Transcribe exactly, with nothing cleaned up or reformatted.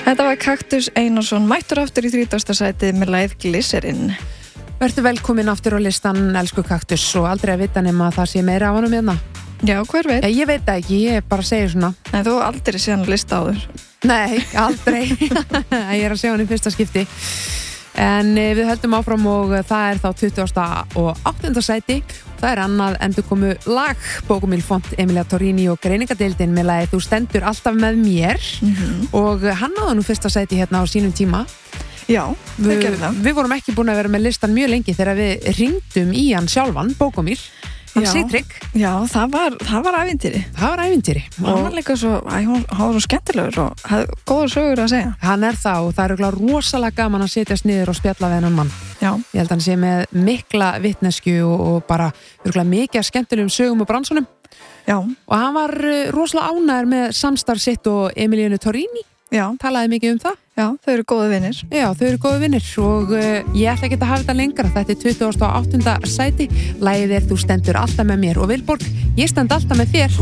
Þetta var Kaktus Einarsson, mættur aftur í þrítugasta sætið með lagið Glycerin. Vertu velkomin aftur á listan, elsku Kaktus, og aldrei að vita nema að það sé meira af honum hérna. Já, hver veit? Ég, ég veit það ekki, ég bara segir svona. Nei, þú aldrei síðan að lista á þér. Nei, aldrei. Ég er að segja hann í fyrsta skipti. En við höldum áfram og það er þá tuttugasta og áttunda sæti. Það er annað endurkomu lag, Bókumil Font, Emilia Torrini og greiningadeildin með lagið Þú stendur alltaf með mér. Mm-hmm. Og hann náði nú fyrsta sæti hérna á sínum tíma. Já, það gerði það. Við vorum ekki búin að vera með listan mjög lengi þegar við ringdum í hann sjálfan, Bókumil. Hann Sigtrygg. Já, það var, það var ævintýri. Það var ævintýri. Og hann var líka svo, æ, hann var svo skemmtilegur og hafði góðar sögur að segja. Hann er það og það er örugglega rosalega gaman að setjast niður og spjalla við hennan mann. Já. Ég held að hann sé með mikla vitneskju og, og bara örugglega mikið skemmtilegum sögum og bransunum. Já. Og hann var rosalega ánægður með samstarf sitt og Emilianu Torrini. Já. Talaði mikið um það. Já, þau eru góðu vinnir. Já, þau eru góðu vinnir og uh, ég ætla ekki að hafa þetta lengra. Þetta er tuttugasta og áttunda sæti. Lagið er Þú stendur alltaf með mér og Vilborg, ég stend alltaf með þér.